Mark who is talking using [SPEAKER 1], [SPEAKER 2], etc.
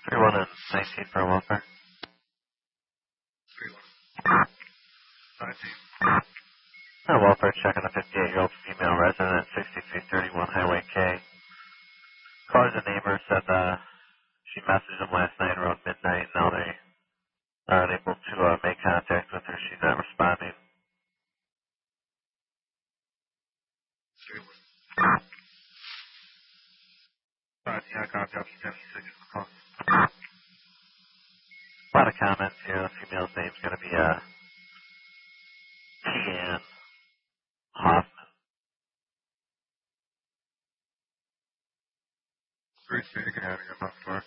[SPEAKER 1] 31 and 19 for welfare.
[SPEAKER 2] 19.
[SPEAKER 1] Welfare check on a 58-year-old female resident at 6331 Highway K. Called the neighbor, said she messaged them last night around midnight. Now they are unable to make contact with her. She's not responding.
[SPEAKER 2] yeah, copy option 76 is the call.
[SPEAKER 1] A lot of comments here. The female's name's going to be Tian Hoffman.
[SPEAKER 2] Great, so you can have it in your box for